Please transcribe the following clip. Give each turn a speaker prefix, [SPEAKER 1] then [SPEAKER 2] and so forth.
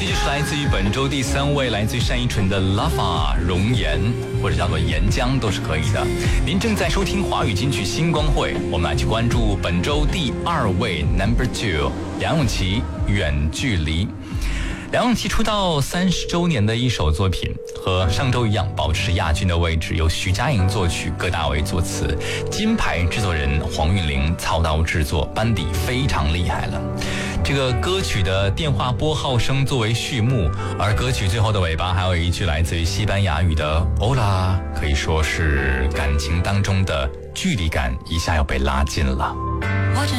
[SPEAKER 1] 这就是来自于本周第3位，来自于单依纯的 Lava 熔岩，或者叫做岩浆都是可以的。您正在收听华语金曲星光会，我们来去关注本周第2位 Number 2，梁咏琪远距离。梁咏琪出道30周年的一首作品，和上周一样保持亚军的位置，由徐佳莹作曲，葛大为作词，金牌制作人黄韵玲操刀制作，班底非常厉害了。这个歌曲的电话拨号声作为序幕，而歌曲最后的尾巴还有一句来自于西班牙语的 Hola， 可以说是感情当中的距离感一下又被拉近了。